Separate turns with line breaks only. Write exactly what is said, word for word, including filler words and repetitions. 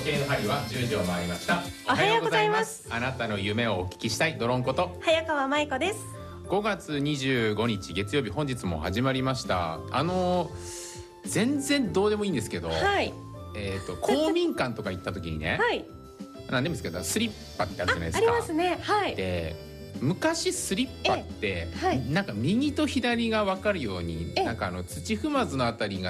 時計の針はじゅうじを回りました。
おはようございます。
あなたの夢をお聞きしたいドロンこと
早川舞子です。
ごがつにじゅうごにち月曜日、本日も始まりました。あの全然どうでもいいんですけど、
はい、
えーと公民館とか行った時にね、
はい、
なんでもいいですけどスリッパってあるじゃないですか。
あ、ありますね。はい。
で昔スリッパって、
はい、
なんか右と左が分かるように、
え
なんかあの土踏まずのあたりが